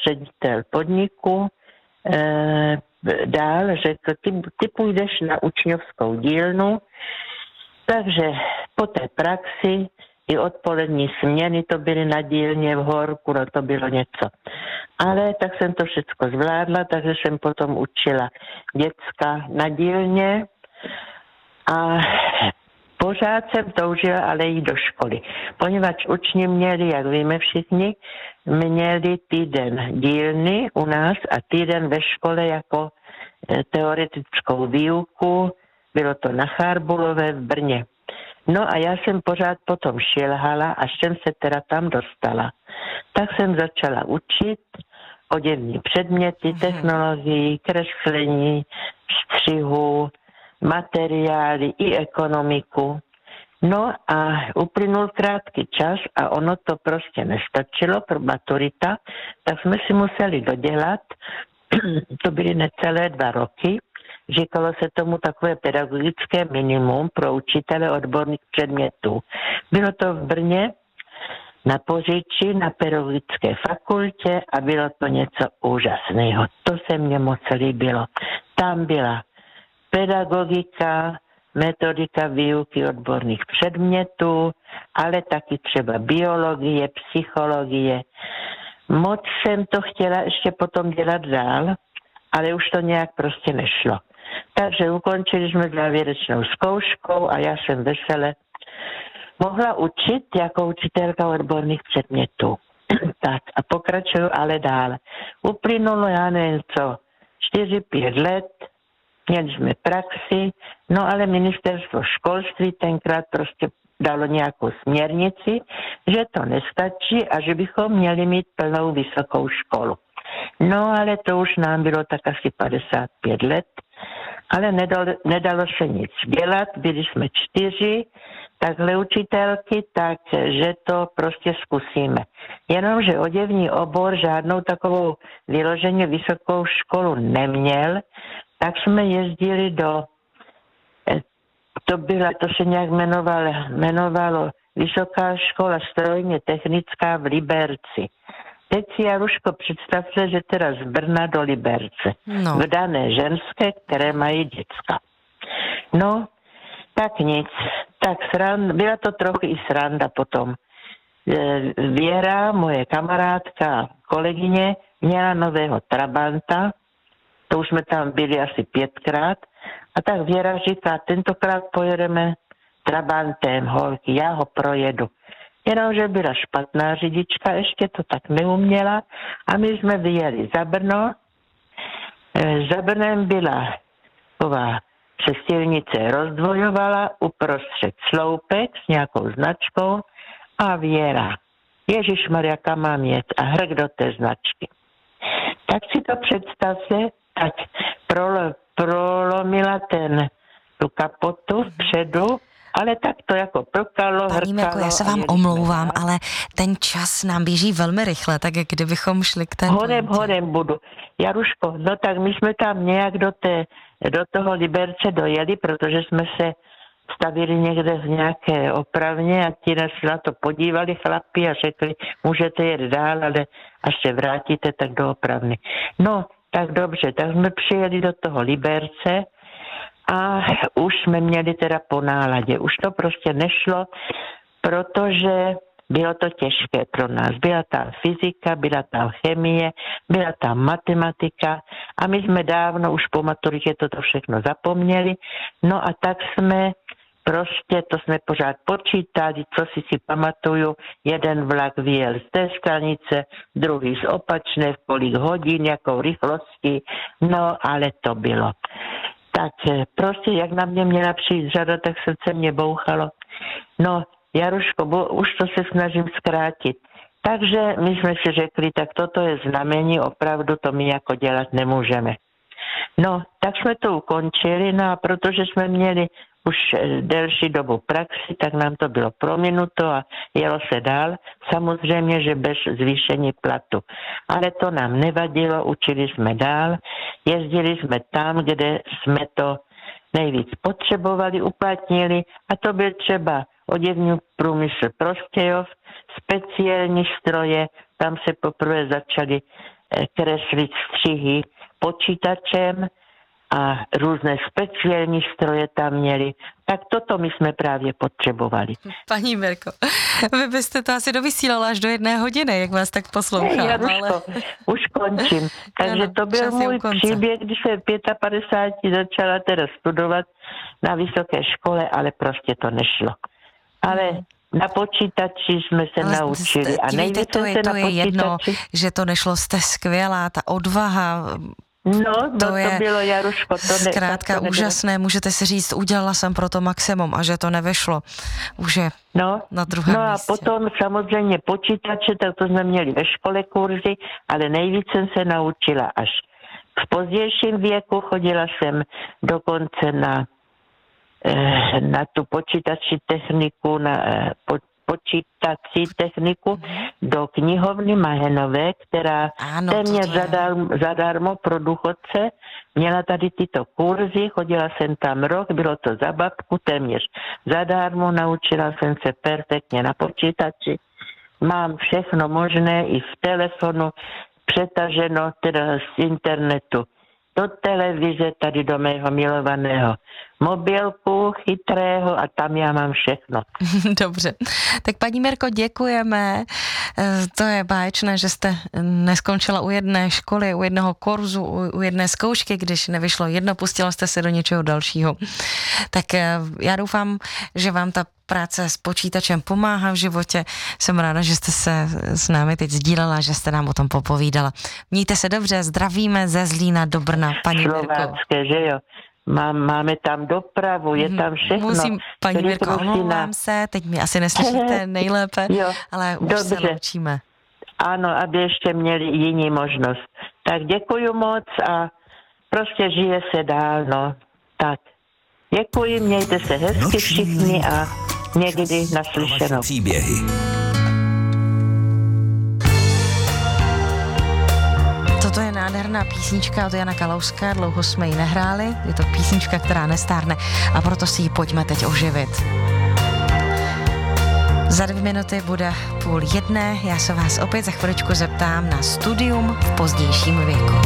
ředitel podniku dál řekl, ty půjdeš na učňovskou dílnu, takže po té praxi i odpolední směny to byly na dílně v Horku, no to bylo něco. Ale tak jsem to všechno zvládla, takže jsem potom učila děcka na dílně a pořád jsem toužila ale jít do školy. Poněvadž učni měli, jak víme všichni, měli týden dílny u nás a týden ve škole jako teoretickou výuku. Bylo to na Charbulové v Brně. No a já jsem pořád potom šilhala, až jsem se teda tam dostala. Tak jsem začala učit oděvní předměty, technologii, kreslení, střihu, materiály i ekonomiku. No a uplynul krátký čas a ono to prostě nestačilo pro maturita, tak jsme si museli dodělat, to byly necelé 2 roky, říkalo se tomu takové pedagogické minimum pro učitele odborných předmětů. Bylo to v Brně na Poříči, na pedagogické fakultě a bylo to něco úžasného. To se mně moc líbilo. Tam byla pedagogika, metodika výuky odborných předmětů, ale taky třeba biologie, psychologie. Moc jsem to chtěla ještě potom dělat dál, ale už to nějak prostě nešlo. Takže ukončili jsme závěrečnou zkouškou a já jsem vesele mohla učit jako učitelka odborných předmětů. Tak a pokračuju ale dál. Uplynulo, já nevím co, 4-5 let, měli jsme praxi, no ale ministerstvo školství tenkrát prostě dalo nějakou směrnici, že to nestačí a že bychom měli mít plnou vysokou školu. No ale to už nám bylo tak asi 55 let, ale nedalo se nic dělat, byli jsme 4 takhle učitelky, takže to prostě zkusíme. Jenomže oděvní obor žádnou takovou vyloženě vysokou školu neměl, tak jsme jezdili to se nějak jmenovalo Vysoká škola strojně technická v Liberci. Teď si, Jaruško, představte, že teda z Brna do Liberce. No. Vdané ženské, které mají děcka. No, tak nic. Tak byla to trochu i sranda potom. Věra, moje kamarádka, kolegyně, měla nového Trabanta. To už jsme tam byli asi 5krát. A tak Věra říká, tentokrát pojedeme Trabantem, holky, já ho projedu. Jenomže byla špatná řidička, ještě to tak neuměla a my jsme vyjeli za Brno. Za Brnem byla taková, se silnice rozdvojovala, uprostřed sloupek s nějakou značkou a Věra. Ježišmarja, kam mám jet? A hrk do té značky. Tak si to představte, tak prolomila tu kapotu vpředu, ale tak to jako prokalo, Paní Mirko, já se vám omlouvám, ale ten čas nám běží velmi rychle, tak kdybychom šli k té Hodem budu. Jaruško, no tak my jsme tam nějak do toho Liberce dojeli, protože jsme se stavili někde v nějaké opravně a ti nás na to podívali chlapi a řekli, můžete jet dál, ale až se vrátíte, tak do opravny. No, tak dobře, tak jsme přijeli do toho Liberce a už jsme měli teda po náladě. Už to prostě nešlo, protože bylo to těžké pro nás. Byla tam fyzika, byla tam chemie, byla tam matematika a my jsme dávno už po maturitě toto všechno zapomněli. No a tak jsme prostě, to jsme pořád počítali, co si pamatuju, jeden vlak vyjel z té stanice, druhý z opačné, v kolik hodin, jakou rychlostí, no ale to bylo. Tak prostě, jak na mě měla přijít řada, tak srdce mě bouchalo. No, Jaruško, už to se snažím zkrátit. Takže my jsme si řekli, tak toto je znamení, opravdu to my jako dělat nemůžeme. No, tak jsme to ukončili, no a protože jsme měli už delší dobu praxi, tak nám to bylo prominuto a jelo se dál. Samozřejmě, že bez zvýšení platu. Ale to nám nevadilo, učili jsme dál, jezdili jsme tam, kde jsme to nejvíc potřebovali, uplatnili a to byl třeba oděvní průmysl Prostějov, speciální stroje, tam se poprvé začaly kreslit střihy počítačem a různé speciální stroje tam měli. Tak toto my jsme právě potřebovali. Paní Mirko, vy byste to asi dovysílala až do 1 hodiny, jak vás tak poslouchám. Jaruško, už končím. Takže ano, to byl můj příběh, když jsem v 55 začala teda studovat na vysoké škole, ale prostě to nešlo. Ale na počítači jsme se naučili. A nejvíce to je jedno, že to nešlo, jste skvělá, ta odvaha. No, to bylo, Jaruško. Zkrátka úžasné, můžete si říct, udělala jsem pro to maximum a že to nevyšlo. Už je na druhém místě. No a potom samozřejmě počítače, tak to jsme měli ve škole kurzy, ale nejvíc jsem se naučila až v pozdějším věku. Chodila jsem dokonce na tu počítací techniku, počítací techniku do knihovny Mahenové, která téměř zadarmo pro důchodce měla tady tyto kurzy, chodila jsem tam rok, bylo to za babku, téměř zadarmo, naučila jsem se perfektně na počítači, mám všechno možné i v telefonu, přetaženo teda z internetu do televize, tady do mého milovaného mobilku chytrého a tam já mám všechno. Dobře. Tak paní Mirko, děkujeme. To je báječné, že jste neskončila u jedné školy, u jednoho kurzu, u jedné zkoušky, když nevyšlo jedno, pustila jste se do něčeho dalšího. Tak já doufám, že vám ta práce s počítačem pomáhá v životě. Jsem ráda, že jste se s námi teď sdílela, že jste nám o tom popovídala. Mějte se dobře, zdravíme ze Zlína do Brna, paní Mirko. Slovácké, že jo? Máme tam dopravu, je tam všechno. Paní Mirko, omlouvám se, teď mi asi neslyšíte nejlépe, jo, ale už se loučíme. Ano, aby ještě měli jiní možnost. Tak děkuju moc a prostě žije se dál, no. Tak, děkuji, mějte se hezky všichni a někdy naslyšenou. Příběhy. Toto je nádherná písnička od Jana Kalouska, dlouho jsme ji nehráli, je to písnička, která nestárne a proto si ji pojďme teď oživit. Za 2 minuty bude 12:30, já se vás opět za chviličku zeptám na studium v pozdějším věku.